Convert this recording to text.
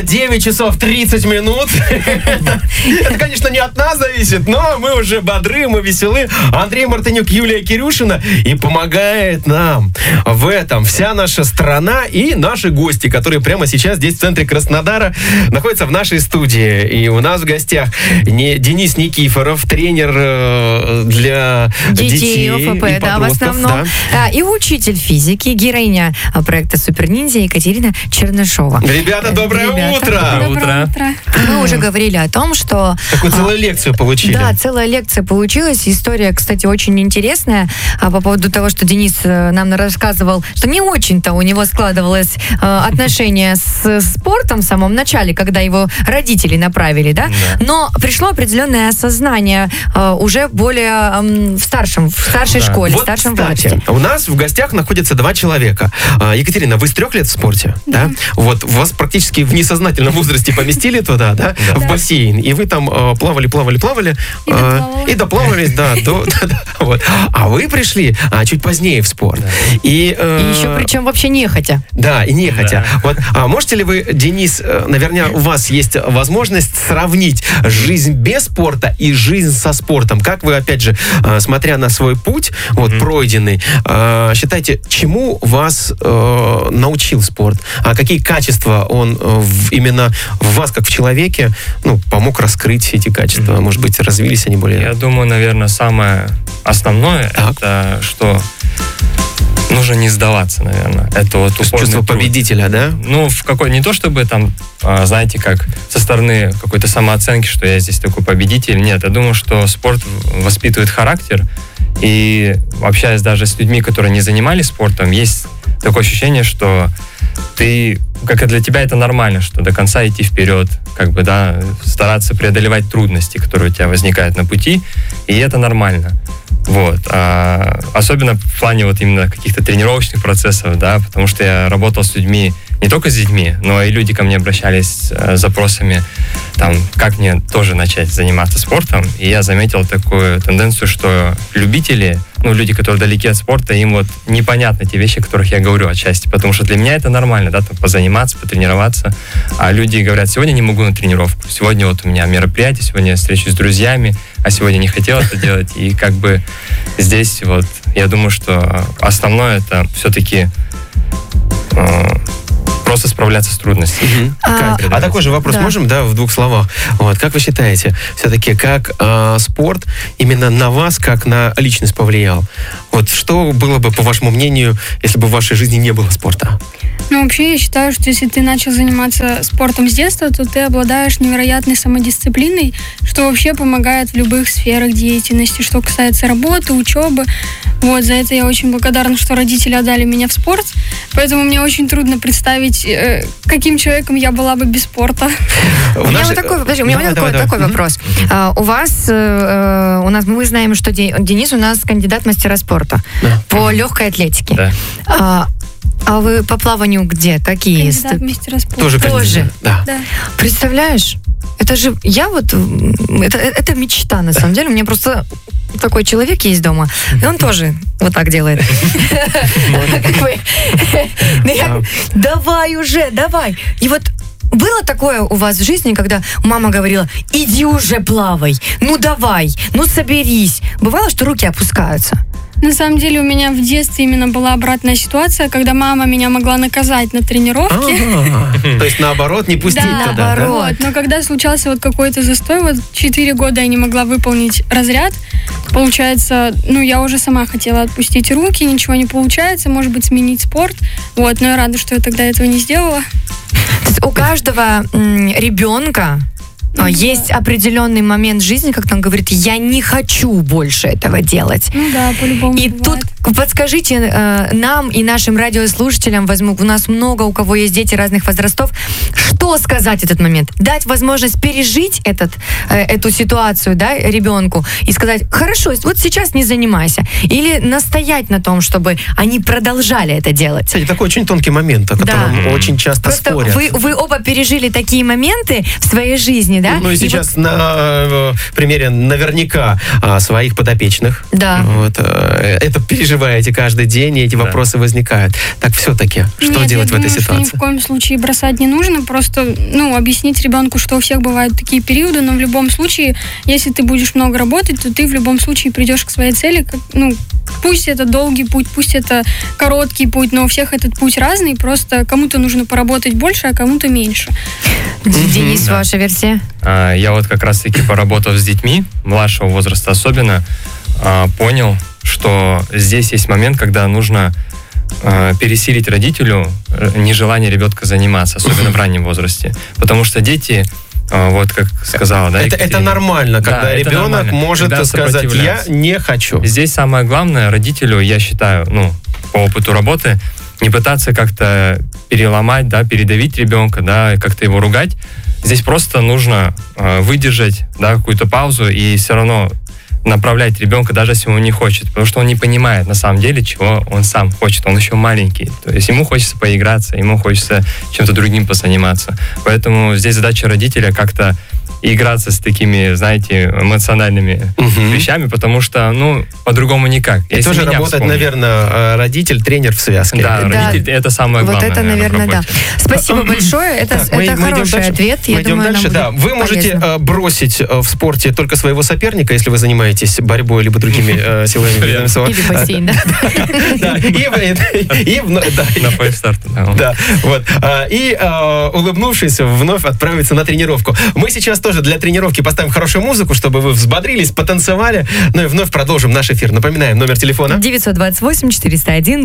9 часов 30 минут. Это, конечно, не от нас зависит, но мы уже бодры, мы веселы. Андрей Мартынюк, Юлия Кирюшина. И помогает нам в этом вся наша страна и наши гости, которые прямо сейчас здесь в центре Краснодара находятся в нашей студии. И у нас в гостях Денис Никифоров, тренер для детей ОФП, и да, в основном. Да. И учитель физики, героиня проекта «Суперниндзя» Екатерина Чернышова. Ребята, доброе утро! Доброе утро! Мы уже говорили о том, что... Такую целую лекцию получили. Да, целая лекция получилась. История, кстати, очень интересная по поводу того, что Денис нам рассказывал, что не очень-то у него складывалось отношение с спортом в самом начале, когда его родители направили, да? Но пришло определенное осознание уже более в старшей школе, в старшем возрасте. У нас в гостях находятся 2 человека. Екатерина, вы с 3 лет в спорте, да? Вот вас практически в несознательном возрасте поместили туда, да? В бассейн. И вы там плавали. И доплавались, да. Вот. А вы пришли чуть позднее в спорт. И еще причем вообще нехотя. Да, и нехотя. Вот. Можете ли вы, Денис, наверное, у вас есть возможность сравнить жизнь без спорта и жизнь со спортом? Как вы, опять же, смотря на свой путь, вот, пройденный, считаете, чему вас научил спорт? А какие качества он именно в вас, как в человеке, помог раскрыть эти качества? Может быть, развились они более... Я думаю, наверное, самое основное, это что нужно не сдаваться, наверное. Это вот чувство победителя, да? Не то чтобы там, знаете, как со стороны какой-то самооценки, что я здесь такой победитель. Нет, я думаю, что спорт воспитывает характер. И общаясь даже с людьми, которые не занимались спортом, есть такое ощущение, что как и для тебя это нормально, что до конца идти вперед, стараться преодолевать трудности, которые у тебя возникают на пути, и это нормально. Вот. Особенно в плане вот именно каких-то тренировочных процессов, да, потому что я работал с людьми, не только с детьми, но и люди ко мне обращались с запросами, как мне тоже начать заниматься спортом, и я заметил такую тенденцию, что любители, люди, которые далеки от спорта, им вот непонятны те вещи, о которых я говорю отчасти, потому что для меня это нормально, да, позаниматься, потренироваться, а люди говорят, сегодня не могу на тренировку, сегодня вот у меня мероприятие, сегодня я встречусь с друзьями, а сегодня не хотел это делать, и здесь вот я думаю, что основное это все-таки просто справляться с трудностями. Такой же вопрос можем, да, в 2 словах? Вот, как вы считаете, все-таки, как спорт именно на вас, как на личность повлиял? Вот что было бы, по вашему мнению, если бы в вашей жизни не было спорта? Вообще, я считаю, что если ты начал заниматься спортом с детства, то ты обладаешь невероятной самодисциплиной, что вообще помогает в любых сферах деятельности, что касается работы, учебы. Вот, за это я очень благодарна, что родители отдали меня в спорт, поэтому мне очень трудно представить, каким человеком я была бы без спорта. У меня вот такой вопрос. У нас, мы знаем, что Денис у нас кандидат мастера спорта по легкой атлетике. А вы по плаванию где? Какие? Кандидат мастера спорта. Тоже кандидат. Да. Представляешь? Это же, это мечта, на самом деле. У меня просто такой человек есть дома, и он тоже вот так делает. Давай уже, давай. И вот было такое у вас в жизни, когда мама говорила, иди уже плавай, давай, соберись. Бывало, что руки опускаются? На самом деле у меня в детстве именно была обратная ситуация, когда мама меня могла наказать на тренировке. То есть наоборот, не пустить туда, да? Вот. Но когда случался какой-то застой, 4 года я не могла выполнить разряд, получается, я уже сама хотела отпустить руки, ничего не получается, может быть, сменить спорт. Но я рада, что я тогда этого не сделала. У каждого ребенка есть определенный момент в жизни, когда он говорит, я не хочу больше этого делать. По-любому. И бывает. Тут подскажите нам и нашим радиослушателям, у нас много у кого есть дети разных возрастов, что сказать в этот момент? Дать возможность пережить эту ситуацию, да, ребенку и сказать, хорошо, вот сейчас не занимайся. Или настоять на том, чтобы они продолжали это делать. Кстати, такой очень тонкий момент, о котором очень часто просто спорят. Вы оба пережили такие моменты в своей жизни, да? Ну и сейчас на примере наверняка своих подопечных. Да. Вот, это переживаете каждый день, и эти вопросы возникают. Так все-таки, что Нет, делать я в этой думаю, что ситуации? ни в коем случае бросать не нужно, просто, объяснить ребенку, что у всех бывают такие периоды, но в любом случае, если ты будешь много работать, то ты в любом случае придешь к своей цели, пусть это долгий путь, пусть это короткий путь, но у всех этот путь разный, просто кому-то нужно поработать больше, а кому-то меньше. Денис, ваша версия? Я вот как раз-таки, поработав с детьми, младшего возраста особенно, понял, что здесь есть момент, когда нужно пересилить родителю нежелание ребенка заниматься, особенно в раннем возрасте. Потому что дети, вот как сказала, да, это нормально, когда ребенок может сказать, я не хочу. Здесь самое главное родителю, я считаю, по опыту работы, не пытаться как-то переломать, да, передавить ребенка, да, как-то его ругать. Здесь просто нужно выдержать, да, какую-то паузу и все равно направлять ребенка, даже если он не хочет, потому что он не понимает на самом деле, чего он сам хочет, он еще маленький, то есть ему хочется поиграться, ему хочется чем-то другим позаниматься, поэтому здесь задача родителя как-то играться с такими, знаете, эмоциональными вещами, потому что, по-другому никак. И тоже работает, наверное, родитель, тренер в связке. Да, родитель, это самое главное. Вот это, наверное, да. Спасибо большое, это хороший ответ. Мы идем дальше, да. Вы можете бросить в спорте только своего соперника, если вы занимаетесь борьбой либо другими силовыми видами спорта. Или бассейн, да. На фейстарт. Да, вот. И, улыбнувшись, вновь отправиться на тренировку. Мы сейчас тоже для тренировки поставим хорошую музыку, чтобы вы взбодрились, потанцевали. Ну и вновь продолжим наш эфир. Напоминаем, номер телефона 928 401